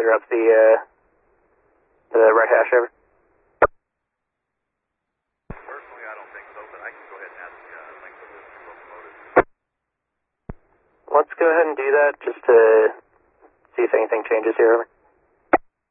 clear up the right hash over? Personally, I don't think so, but I can go ahead and ask length of this locomotive. Let's go ahead and do that just to see if anything changes here, over.